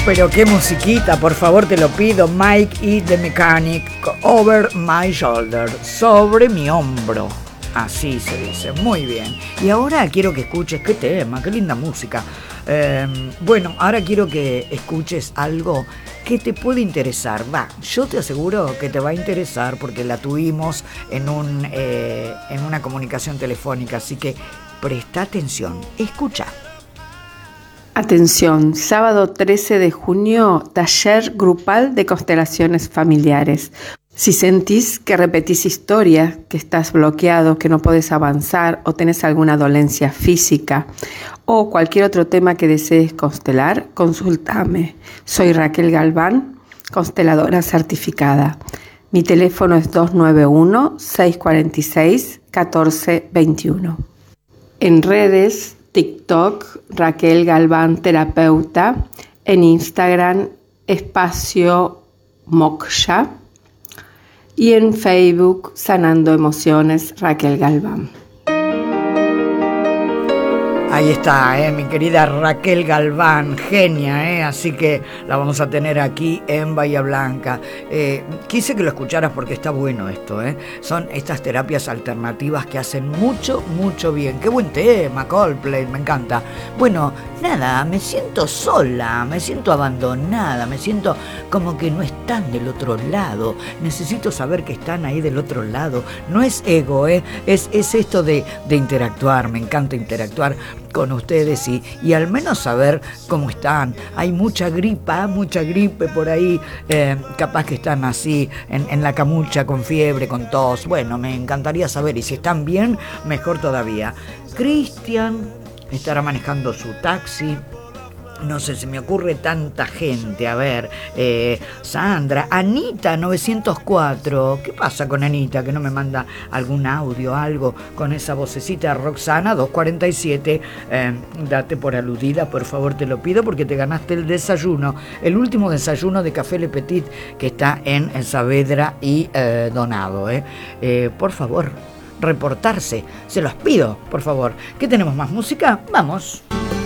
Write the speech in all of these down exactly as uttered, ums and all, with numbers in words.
Pero qué musiquita, por favor te lo pido. Mike y The Mechanic, Over My Shoulder, sobre mi hombro. Así se dice, muy bien. Y ahora quiero que escuches, qué tema, qué linda música. Eh, bueno, ahora quiero que escuches algo que te puede interesar. Va, yo te aseguro que te va a interesar porque la tuvimos en, un, eh, en una comunicación telefónica, así que presta atención, escucha. Atención, sábado trece de junio, taller grupal de constelaciones familiares. Si sentís que repetís historia, que estás bloqueado, que no podés avanzar o tenés alguna dolencia física o cualquier otro tema que desees constelar, consultame. Soy Raquel Galván, consteladora certificada. Mi teléfono es dos nueve uno, seis cuatro seis, uno cuatro dos uno. En redes, TikTok, Raquel Galván Terapeuta. En Instagram, Espacio Moksha. Y en Facebook, Sanando Emociones, Raquel Galván. Ahí está, eh, mi querida Raquel Galván, genia, eh, así que la vamos a tener aquí en Bahía Blanca. Eh, quise que lo escucharas porque está bueno esto, eh. Son estas terapias alternativas que hacen mucho, mucho bien. Qué buen tema, Coldplay, me encanta. Bueno, nada, me siento sola, me siento abandonada, me siento como que no están del otro lado. Necesito saber que están ahí del otro lado. No es ego, eh, es, es esto de, de interactuar, me encanta interactuar con ustedes y, y al menos saber cómo están. Hay mucha gripa, mucha gripe por ahí, eh, capaz que están así en, en la camucha con fiebre, con tos. Bueno, me encantaría saber, y si están bien, mejor todavía. Cristian estará manejando su taxi. No sé, se me ocurre tanta gente. A ver, eh, Sandra, Anita novecientos cuatro. ¿Qué pasa con Anita? Que no me manda algún audio, algo con esa vocecita. Roxana dos cuarenta y siete. Eh, date por aludida, por favor, te lo pido, porque te ganaste el desayuno. El último desayuno de Café Le Petit que está en Saavedra y eh, Donado. Eh. Eh, por favor, reportarse. Se los pido, por favor. ¿Qué tenemos más música? Vamos.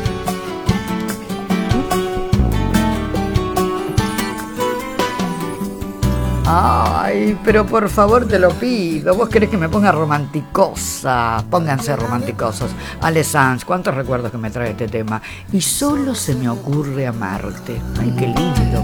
Ay, pero por favor te lo pido. ¿Vos querés que me ponga romanticosa? Pónganse romanticosos. Ale Sanz, cuántos recuerdos que me trae este tema. Y solo se me ocurre amarte. Ay, qué lindo.